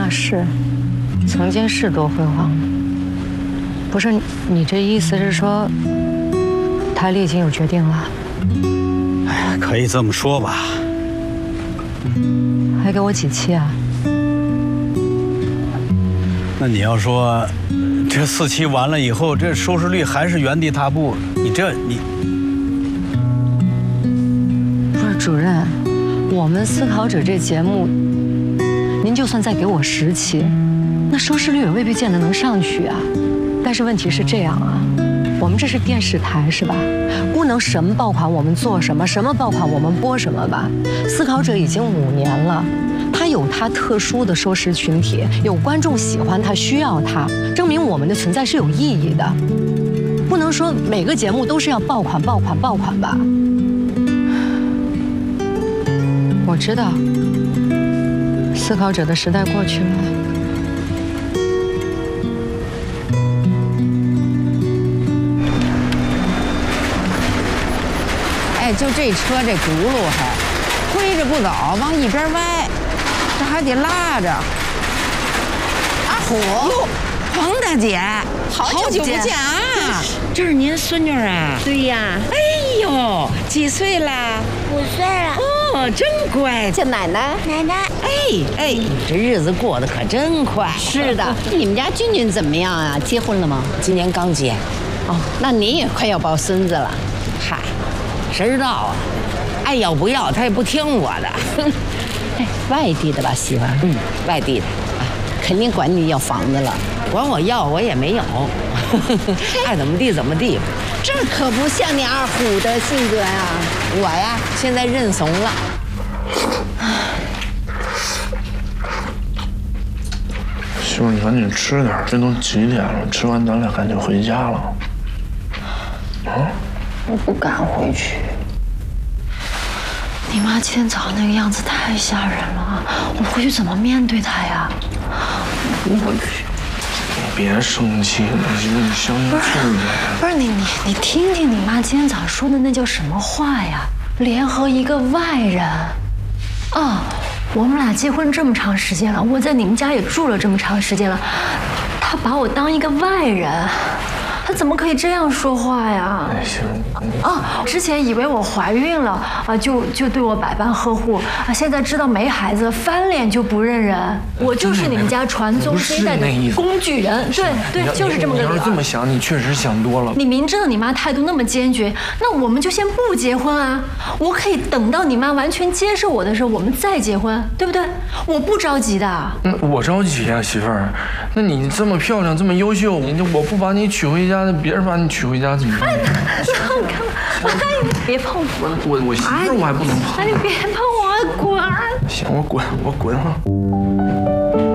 那是，曾经是多辉煌。不是你这意思是说，台里已经有决定了？ 哎，可以这么说吧。 还给我几期啊？ 那你要说，这4期完了以后，这收视率还是原地踏步，你不是主任，我们思考者这节目，您就算再给我10期，那收视率也未必见得能上去啊。但是问题是这样啊，我们这是电视台是吧？不能什么爆款我们做什么，什么爆款我们播什么吧。思考者已经5年了，它有它特殊的收视群体，有观众喜欢它，需要它，证明我们的存在是有意义的。不能说每个节目都是要爆款吧。我知道，思考者的时代过去了。 哎，就这车这轱辘还推着不走，往一边歪，这还得拉着。阿虎，哟，彭大姐，好久不见啊！这是您孙女啊？ 对呀。 哎呦，几岁啦 5岁了。 哦，真乖。 叫奶奶。奶奶。 哎，你这日子过得可真快。 是的。你们家俊俊怎么样啊？结婚了吗？ 今年刚结。 哦，那你也快要抱孙子了。 嗨，谁知道啊？爱要不要，他也不听我的。 哎，外地的吧，媳妇儿？ 外地的。 肯定管你要房子了。 管我要，我也没有。爱怎么地怎么地。 这可不像你二虎的性格呀。 我呀，现在认怂了。 媳妇，你赶紧吃点，这都几点了？吃完咱俩赶紧回家了。啊？ 我不敢回去。 你妈今天早上那个样子太吓人了，我回去怎么面对她呀？ 我不回去。你别生气了，媳妇，你消消气儿呗。 不是你听听你妈今天早上说的那叫什么话呀？联合一个外人。啊，我们俩结婚这么长时间了，我在你们家也住了这么长时间了，她把我当一个外人。他怎么可以这样说话呀？ 行啊，之前以为我怀孕了啊，就对我百般呵护啊，现在知道没孩子，翻脸就不认人。我就是你们家传宗接代的工具人，对，就是这么个理儿。 你要是这么想，你确实想多了。 你明知道你妈态度那么坚决，那我们就先不结婚啊。我可以等到你妈完全接受我的时候，我们再结婚，对不对？我不着急的。 我着急呀，媳妇儿。那你这么漂亮，这么优秀，我不把你娶回家。那别人把你娶回家怎么办？ 你别碰我！ 我媳妇我还不能碰。 你别碰我，滚！ 行，我滚哈。